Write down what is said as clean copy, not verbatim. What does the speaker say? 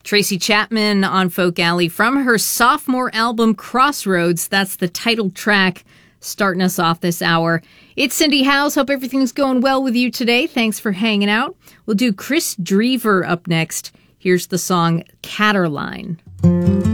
Tracy Chapman on Folk Alley from her sophomore album Crossroads. That's the title track starting us off this hour. It's Cindy Howes. Hope everything's going well with you today. Thanks for hanging out. We'll do Chris Drever up next. Here's the song Caterline.